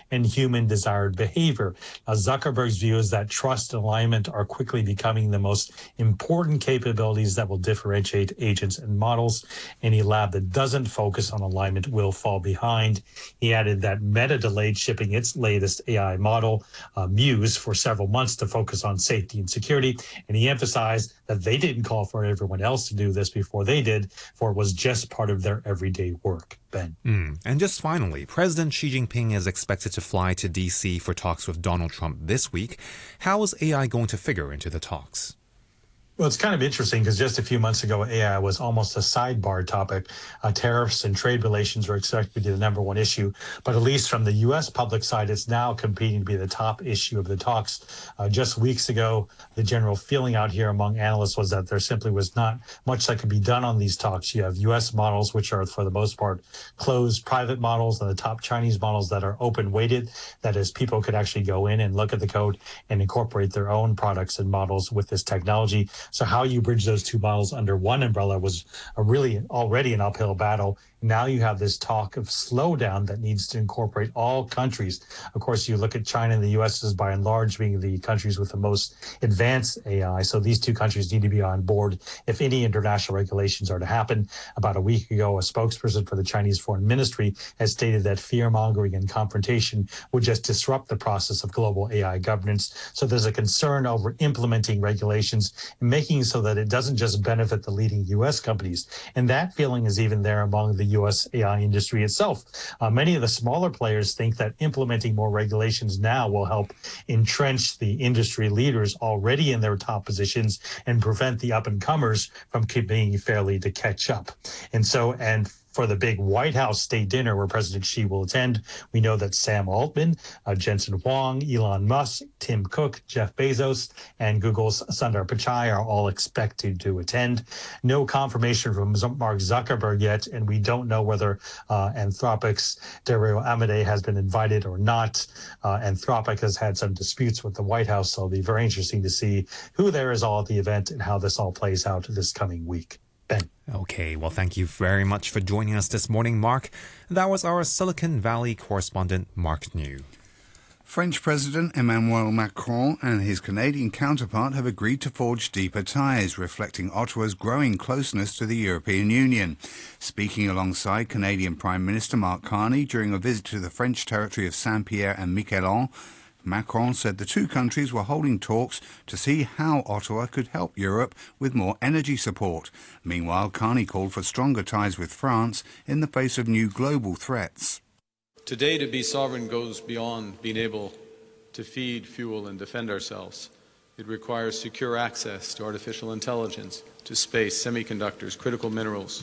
and human desired behavior. Zuckerberg's view is that trust and alignment are quickly becoming the most important capabilities that will differentiate agents and models. Any lab that doesn't focus on alignment will fall behind. He added that Meta delayed shipping its latest AI model, Muse, for several months to focus on safety and security. And he emphasized that they didn't call for everyone else to do this before they did, for it was just part of their everyday work. Ben. And just finally, President Xi Jinping is expected to fly to D.C. for talks with Donald Trump this week. How is AI going to figure into the talks? Well, it's kind of interesting because just a few months ago, AI was almost a sidebar topic. Tariffs and trade relations were expected to be the number one issue. But at least from the U.S. public side, it's now competing to be the top issue of the talks. Just weeks ago, the general feeling out here among analysts was that there simply was not much that could be done on these talks. You have U.S. models, which are, for the most part, closed private models, and the top Chinese models that are open-weighted. That is, people could actually go in and look at the code and incorporate their own products and models with this technology. So how you bridge those two models under one umbrella was really already an uphill battle. Now you have this talk of slowdown that needs to incorporate all countries. Of course, you look at China and the U.S. as by and large being the countries with the most advanced AI. So these two countries need to be on board if any international regulations are to happen. About a week ago, a spokesperson for the Chinese Foreign Ministry has stated that fear-mongering and confrontation would just disrupt the process of global AI governance. So there's a concern over implementing regulations and making so that it doesn't just benefit the leading U.S. companies. And that feeling is even there among the U.S. AI industry itself. Many of the smaller players think that implementing more regulations now will help entrench the industry leaders already in their top positions and prevent the up-and-comers from competing fairly to catch up. And for the big White House state dinner where President Xi will attend, we know that Sam Altman, Jensen Huang, Elon Musk, Tim Cook, Jeff Bezos, and Google's Sundar Pichai are all expected to attend. No confirmation from Mark Zuckerberg yet, and we don't know whether Anthropic's Dario Amodei has been invited or not. Anthropic has had some disputes with the White House, so it'll be very interesting to see who there is all at the event and how this all plays out this coming week. Ben. Okay, well, thank you very much for joining us this morning, Mark. That was our Silicon Valley correspondent, Mark New. French President Emmanuel Macron and his Canadian counterpart have agreed to forge deeper ties, reflecting Ottawa's growing closeness to the European Union. Speaking alongside Canadian Prime Minister Mark Carney during a visit to the French territory of Saint-Pierre and Miquelon, Macron said the two countries were holding talks to see how Ottawa could help Europe with more energy support. Meanwhile, Carney called for stronger ties with France in the face of new global threats. Today, to be sovereign goes beyond being able to feed, fuel, and defend ourselves. It requires secure access to artificial intelligence, to space, semiconductors, critical minerals,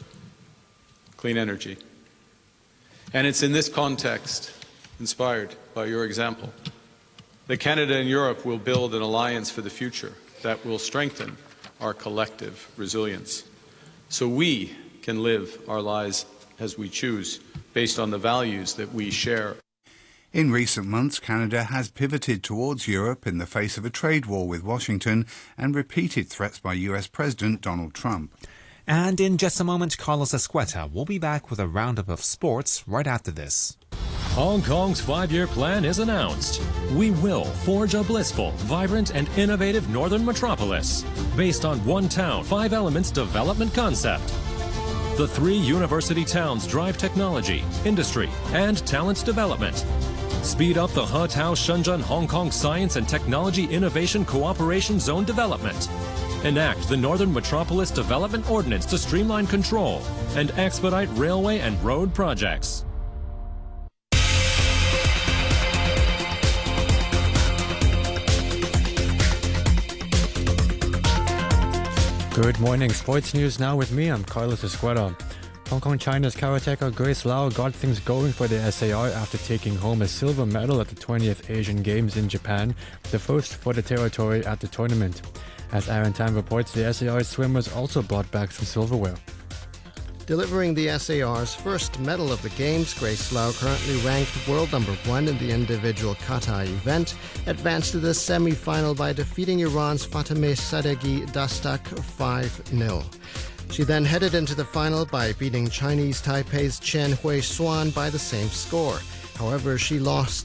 clean energy. And it's in this context, inspired by your example, that Canada and Europe will build an alliance for the future that will strengthen our collective resilience, so we can live our lives as we choose, based on the values that we share. In recent months, Canada has pivoted towards Europe in the face of a trade war with Washington and repeated threats by US President Donald Trump. And in just a moment, Carlos Escueta will be back with a roundup of sports right after this. Hong Kong's 5-year plan is announced. We will forge a blissful, vibrant, and innovative northern metropolis based on one town, 5 elements development concept. The 3 university towns drive technology, industry, and talent development. Speed up the He-Tao Shenzhen Hong Kong Science and Technology Innovation Cooperation Zone development. Enact the Northern Metropolis Development Ordinance to streamline control and expedite railway and road projects. Good morning. Sports news now with me. I'm Carlos Escueta. Hong Kong China's karateka Grace Lau got things going for the SAR after taking home a silver medal at the 20th Asian Games in Japan, the first for the territory at the tournament. As Aaron Tan reports, the SAR swimmers also brought back some silverware. Delivering the SAR's first medal of the Games, Grace Lau, currently ranked world number 1 in the individual kata event, advanced to the semi-final by defeating Iran's Fatemeh Sadeghi Dastak 5-0. She then headed into the final by beating Chinese Taipei's Chen Hui Xuan by the same score. However, she lost